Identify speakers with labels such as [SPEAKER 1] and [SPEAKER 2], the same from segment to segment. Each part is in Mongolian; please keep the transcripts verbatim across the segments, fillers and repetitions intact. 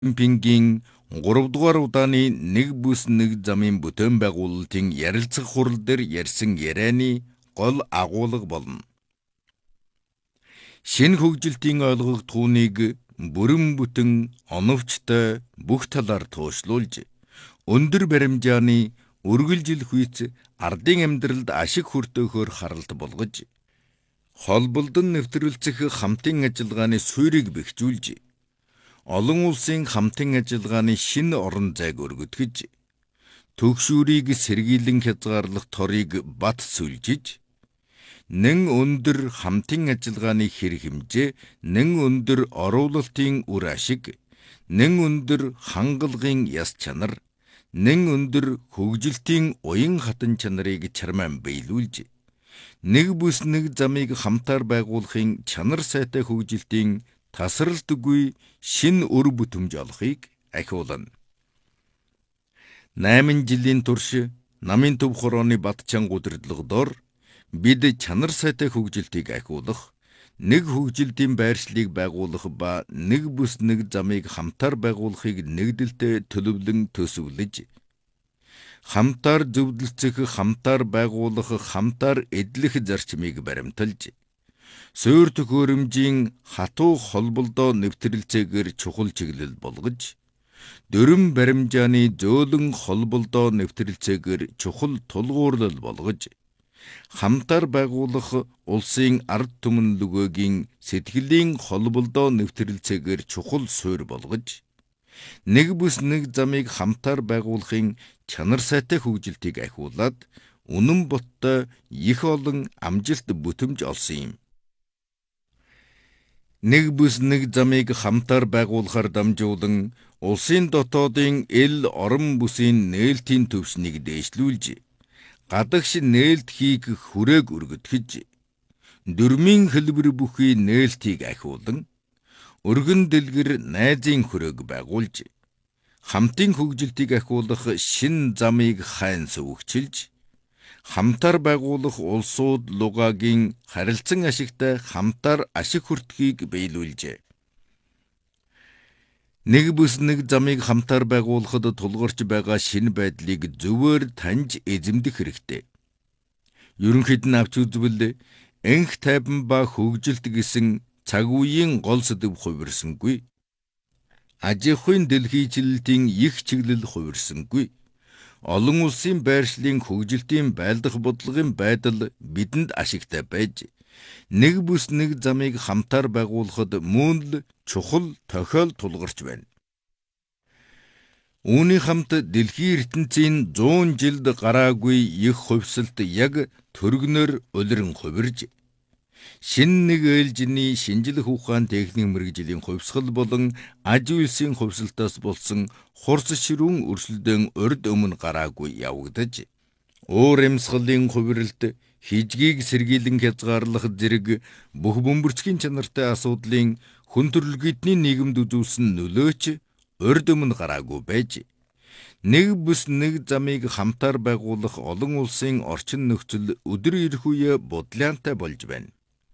[SPEAKER 1] Пингийн гурав дугаар удааны нэг бүс нэг замын бүтээн байгуулалтын ярилцах хурал дээр ярьсан ярианы гол агуулга болно. Шинэ хөгжилтийн ойлголт түүнийг бүрэн бүтэн оновчтой бүх талаар туушлуулж, өндөр баримжааны үргэлжил хүйц ардын амьдралд ашиг хүртэөхөөр харалт болгож, холболдон нэвтрүүлцэх хамтын ажиллагааны суурийг бэхжүүлж, олон улсын хамтын ажиллагааны шинэ орон зайг өргөтгөж, төгшүүрийг сэргийлэн хязгаарлах торыг бат сүлжиж, нэн өндөр хамтын ажиллагааны хэр хэмжээ, нэн өндөр оруулалтын үр ашиг, нэн өндөр хангалгын яс чанар, нэн өндөр хөгжилтийн уян хатан чанарыг чармаан биелүүлж, нэг бүс нэг замыг хамтаар байгуулахын чанар сайтай хөгжилтийн тасралтгүй шин өр бүтэмж олохыг ахиулна. Найман жилийн турш намын төв хорооны Батчан удирдлагадор бид чанар сайтай хөгжилтийг ахиулах, нэг хөгжилтийн байршлыг байгуулах ба нэг бүс нэг замыг хамтаар байгуулахыг нэгдэлтэй төлөвлөн төсөвлөж, хамтаар зөвлөлцөх, хамтаар байгуулах, хамтаар эдлэх зарчмыг баримталж, суурь төхөөрөмжийн хатуу холболдоо нэвтрэлцээгээр чухал чиглэл болгож, дөрвөн баримжааны зөөлөн холболдоо нэвтрэлцээгээр чухал тулгуурлал болгож, хамтаар байгуулах улсын ард түмэн лөгөөгийн сэтгэлийн холболдоо нэвтрэлцээгээр чухал суурь болгож, нэг бүс нэг замыг хамтаар байгуулахын чанар сайтай хөгжилтийг ахиулаад, үнэн боттой их олон амжилт бүтэмж олсон юм. Нэг бүс нэг замыг хамтаар байгуулахаар дамжуулан, улсын дотоодын эл орон бүсийн нээлтийн төвшнийг дээшлүүлж, гадагш нээлт хийх хүрээг өргөтгөж, дөрмийн хэлбэр бүхий нээлтийг ахиулан, өргөн дэлгэр найзын хүрээг байгуулж, хамтын хөгжилтийг ахиулах шин замыг хайн сөвөгчилж, хамтаар байгуулах улсууд лугаагийн харилцан ашигтай хамтаар ашиг хүртхийг биелүүлжээ. Нэг бүс нэг замыг хамтаар байгуулахад тулгарч байгаа шинэ байдлыг зөвөр таньж эзэмдэх хэрэгтэй. Ерөнхийд нь авч үзвэл энх тайван ба хөгжилт гэсэн цаг үеийн гол сэдэв хувирсангүй. Аж ахуйн дэлхийчлэлтийн их чиглэл хувирсангүй. Олон улсын байршлын хөгжилтийн байлдах бодлогын байдал бидэнд ашигтай байж, нэг бүс нэг замыг хамтаар байгуулахад мөн л чухал тохиол тулгарч байна. Үүний хамт дэлхийн ертөнцийн зуун жилд гараагүй их хувьсалт яг төргнөр улиран хувирж, шин нэг ээлжиний шинжлэх ухаан техник мэргэжлийн хувьсгал болон аж үйлсийн хувьсалтаас болсон хурц ширүүн өрсөлдөөн урд өмнө гараагүй явагдаж, уур амьсгалын хувиралт, хижгийг сэргийлэн хязгаарлах зэрэг бүх бөмбөрцгийн чанартай асуудлын хүн төрөлхийдний нийгэмд үзүүлсэн нөлөөч урд өмнө гараагүй байж, нэг бүс нэг замыг хамтаар байгуулах олон улсын орчин нөхцөл өдөр ирэх үе бодлоонтой болж байна.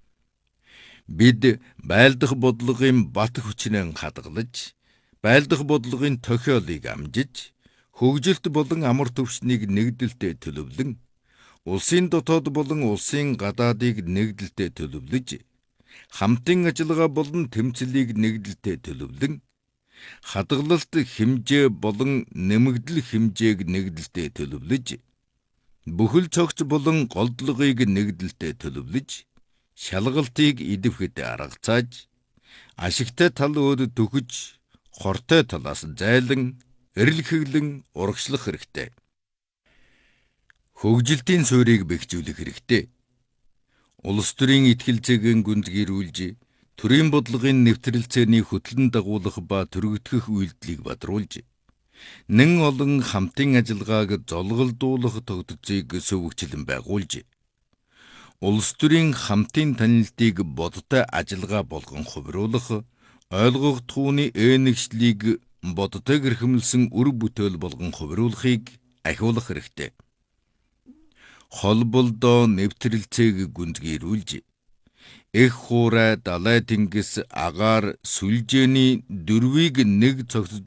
[SPEAKER 1] Бид байлдах бодлогын бат хүчнээ хадгалж, байлдах бодлогын тохиолыг амжиж, хөгжилт болон амар төвшнийг нэгдэлтэй төлөвлөн, улсын дотоод болон улсын гадаадыг нэгдэлтэй төлөвлөж, хамтын ажиллагаа болон тэмцэлийг нэгдэлтэй төлөвлөн, хадгалалт хэмжээ болон нэмэгдэл хэмжээг нэгдэлтэй төлөвлөж, бүхэл цогц болон голдлогыг нэгдэлтэй төлөвлөж, шалгалтыг идэвхтэй аргацааж, ашигтай тал өөд төгөж, хортой талаас зайлан, эрэлхэглэн урагшлах хэрэгтэй. Хөгжилтийн суурийг бэхжүүлэх хэрэгтэй. Улс төрийн итгэл зүйн гүнзгийрүүлж, төрийн бодлогын нэвтрэлцээний хөтлөн дагуулах ба төрөгдөх үйлдэлийг бадруулж, нэн олон хамтын ажиллагааг золголдуулах тогтцыг сөвөгчлөн байгуулж, улс төрийн хамтын танилтыг бодтой ажиллагаа болгон хувируулах, ойлгох түүний ээнэгшлийг бодтой гэрхэмлсэн үр бүтээл болгон хувируулахыг ахиулах хэрэгтэй. Холболдоо нэвтрэлцээг гүнзгийрүүлж, Эх хуурай далай тэнгис агаар сүлжээний дөрвийг нэг цогцож